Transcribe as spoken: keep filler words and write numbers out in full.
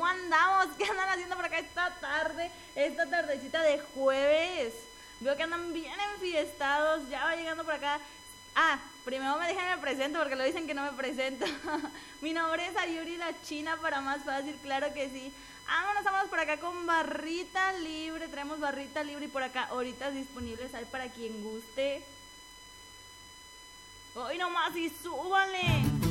andamos? ¿Qué andan haciendo por acá esta tarde? Esta tardecita de jueves. Veo que andan bien enfiestados. Ya va llegando por acá. Ah, primero me dejen me presento porque lo dicen que no me presento. Mi nombre es Ayuri la China, para más fácil, claro que sí. Vámonos, vámonos por acá con barrita libre. Traemos barrita libre y por acá horitas disponibles hay para quien guste. Hoy nomás y súbale.